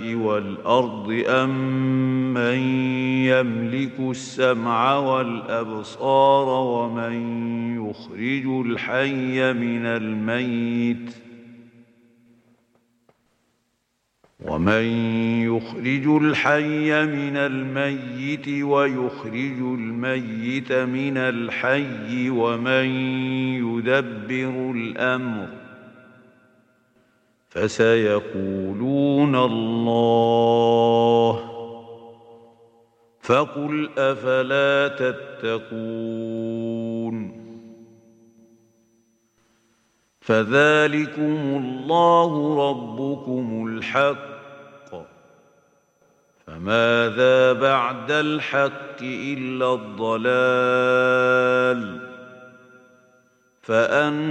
والأرض أمن يملك السمع والأبصار ومن يخرج الحي من الميت ويخرج الميت من الحي ومن يدبر الأمر فسيقولون الله فقل أفلا تتقون فذلكم الله ربكم الحق فماذا بعد الحق إلا الضلال